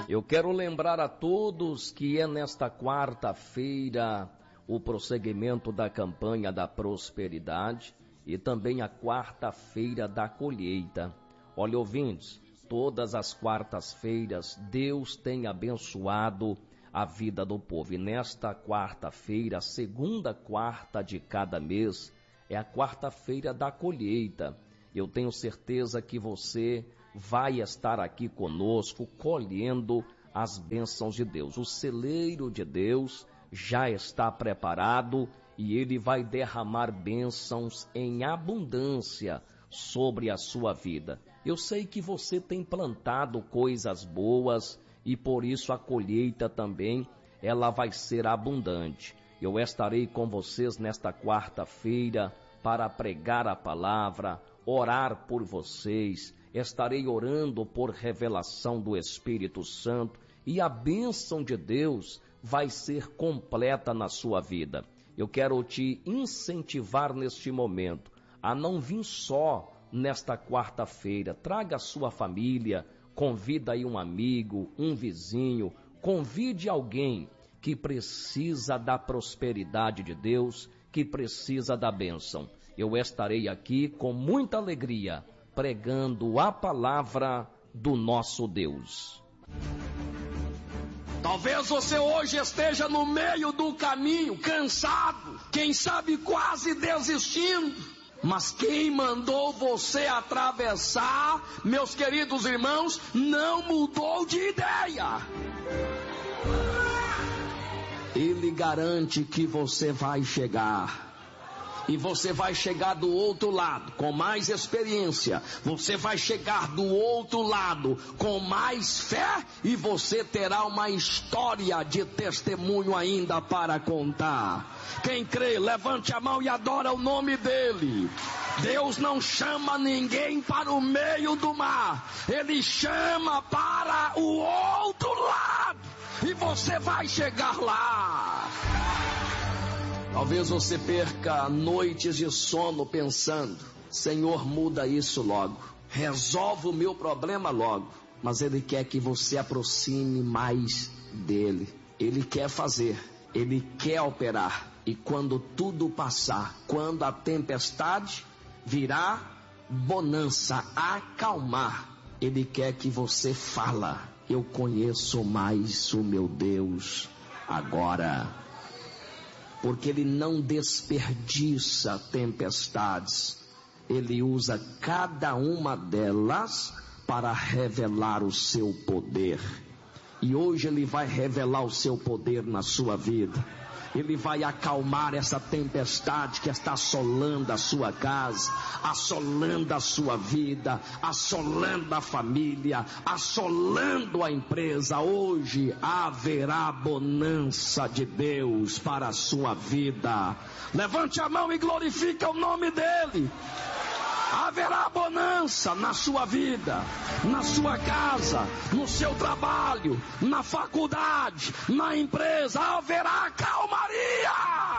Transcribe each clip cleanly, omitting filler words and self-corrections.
Eu quero lembrar a todos que é nesta quarta-feira o prosseguimento da campanha da prosperidade e também a quarta-feira da colheita. Olha, ouvintes, todas as quartas-feiras Deus tem abençoado a vida do povo. E nesta quarta-feira, a segunda quarta de cada mês, é a quarta-feira da colheita. Eu tenho certeza que você vai estar aqui conosco colhendo as bênçãos de Deus. O celeiro de Deus já está preparado e ele vai derramar bênçãos em abundância sobre a sua vida. Eu sei que você tem plantado coisas boas e por isso a colheita também ela vai ser abundante. Eu estarei com vocês nesta quarta-feira para pregar a palavra, orar por vocês, estarei orando por revelação do Espírito Santo e a bênção de Deus vai ser completa na sua vida. Eu quero te incentivar neste momento a não vir só nesta quarta-feira. Traga a sua família, convida aí um amigo, um vizinho, convide alguém que precisa da prosperidade de Deus, que precisa da bênção. Eu estarei aqui com muita alegria, pregando a palavra do nosso Deus. Talvez você hoje esteja no meio do caminho, cansado, quem sabe quase desistindo. Mas quem mandou você atravessar, meus queridos irmãos, não mudou de ideia. Ele garante que você vai chegar. E você vai chegar do outro lado com mais experiência. Você vai chegar do outro lado com mais fé. E você terá uma história de testemunho ainda para contar. Quem crê, levante a mão e adora o nome dele. Deus não chama ninguém para o meio do mar. Ele chama para o outro lado. E você vai chegar lá. Talvez você perca noites de sono pensando: Senhor, muda isso logo, resolve o meu problema logo. Mas Ele quer que você aproxime mais dEle. Ele quer fazer, Ele quer operar. E quando tudo passar, quando a tempestade virá, bonança, acalmar, Ele quer que você fala: eu conheço mais o meu Deus agora. Porque Ele não desperdiça tempestades. Ele usa cada uma delas para revelar o seu poder. E hoje Ele vai revelar o seu poder na sua vida. Ele vai acalmar essa tempestade que está assolando a sua casa, assolando a sua vida, assolando a família, assolando a empresa. Hoje haverá bonança de Deus para a sua vida. Levante a mão e glorifique o nome dEle. Haverá bonança na sua vida, na sua casa, no seu trabalho, na faculdade, na empresa. Haverá calmaria.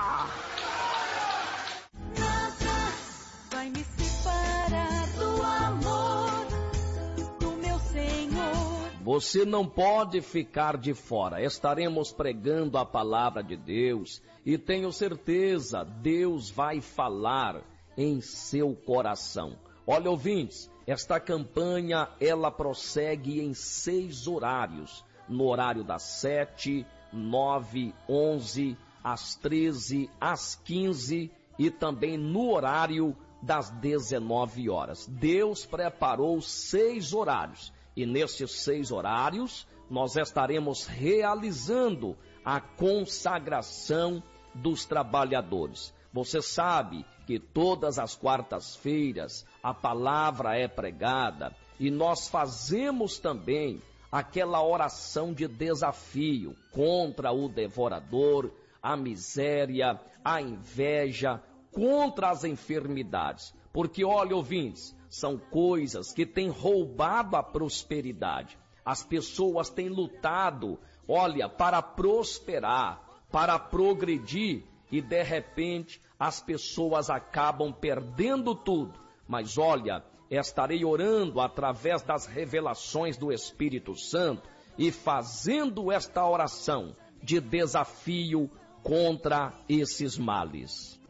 Nada vai me separar do amor do meu Senhor. Você não pode ficar de fora. Estaremos pregando a palavra de Deus e tenho certeza, Deus vai falar em seu coração. Olha, ouvintes, esta campanha ela prossegue em 6 horários. No horário das 7, 9, 11, às 13, às 15 e também no horário das 19 horas. Deus preparou 6 horários e nesses 6 horários nós estaremos realizando a consagração dos trabalhadores. Você sabe que todas as quartas-feiras a palavra é pregada e nós fazemos também aquela oração de desafio contra o devorador, a miséria, a inveja, contra as enfermidades. Porque, olha, ouvintes, são coisas que têm roubado a prosperidade. As pessoas têm lutado, olha, para prosperar, para progredir, e de repente as pessoas acabam perdendo tudo. Mas olha, estarei orando através das revelações do Espírito Santo, e fazendo esta oração de desafio contra esses males.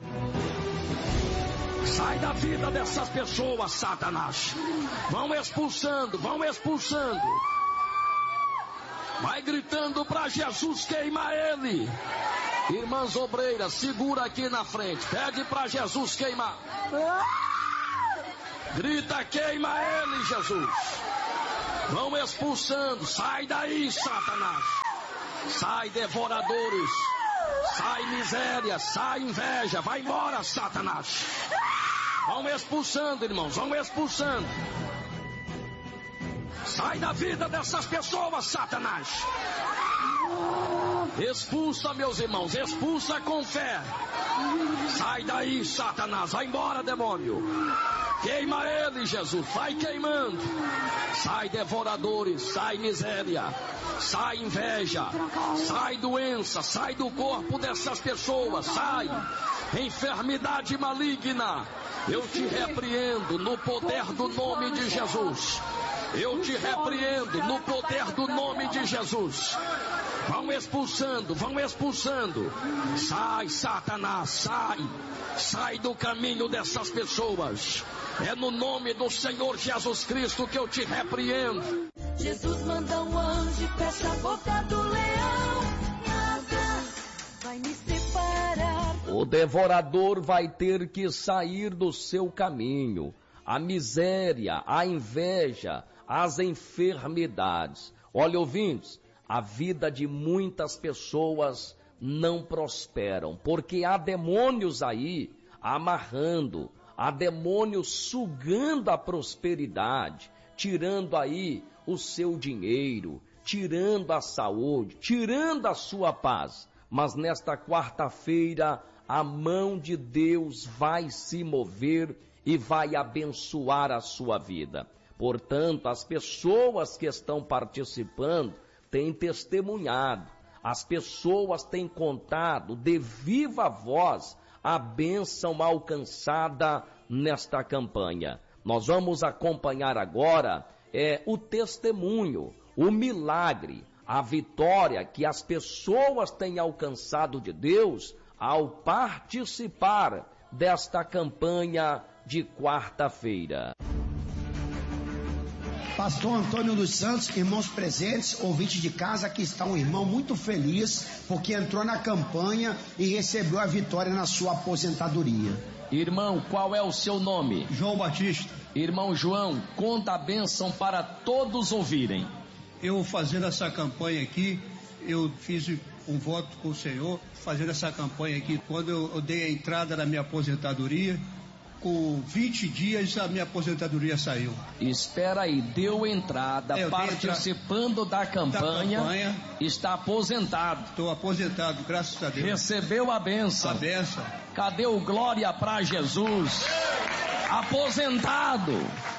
Sai da vida dessas pessoas, Satanás. Vão expulsando, vão expulsando. Vai gritando para Jesus, queima ele. Irmãs obreiras, segura aqui na frente. Pede para Jesus queimar. Grita, queima ele, Jesus. Vão expulsando. Sai daí, Satanás. Sai, devoradores. Sai, miséria. Sai, inveja. Vai embora, Satanás. Vão expulsando, irmãos. Vão expulsando. Sai da vida dessas pessoas, Satanás. Expulsa, meus irmãos. Expulsa com fé. Sai daí, Satanás. Vai embora, demônio. Queima ele, Jesus. Vai queimando. Sai, devoradores. Sai, miséria. Sai, inveja. Sai, doença. Sai do corpo dessas pessoas. Sai. Enfermidade maligna. Eu te repreendo no poder do nome de Jesus. Eu te repreendo no poder do nome de Jesus. Vão expulsando, vão expulsando. Sai, Satanás, sai. Sai do caminho dessas pessoas. É no nome do Senhor Jesus Cristo que eu te repreendo. Jesus manda um anjo e fecha a boca do leão. Nada vai me separar. O devorador vai ter que sair do seu caminho. A miséria, a inveja, as enfermidades. Olha, ouvintes, a vida de muitas pessoas não prosperam, porque há demônios aí amarrando, há demônios sugando a prosperidade, tirando aí o seu dinheiro, tirando a saúde, tirando a sua paz. Mas nesta quarta-feira, a mão de Deus vai se mover e vai abençoar a sua vida. Portanto, as pessoas que estão participando têm testemunhado, as pessoas têm contado de viva voz a bênção alcançada nesta campanha. Nós vamos acompanhar agora o testemunho, o milagre, a vitória que as pessoas têm alcançado de Deus ao participar desta campanha de quarta-feira. Pastor Antônio dos Santos, irmãos presentes, ouvintes de casa, aqui está um irmão muito feliz porque entrou na campanha e recebeu a vitória na sua aposentadoria. Irmão, qual é o seu nome? João Batista. Irmão João, conta a bênção para todos ouvirem. Eu fazendo essa campanha aqui, eu fiz um voto com o Senhor, fazendo essa campanha aqui, quando eu dei a entrada na minha aposentadoria, com 20 dias a minha aposentadoria saiu. Espera aí, deu entrada, participando da campanha, está aposentado. Estou aposentado, graças a Deus. Recebeu a bênção. A bênção. Cadê o glória para Jesus? Aposentado.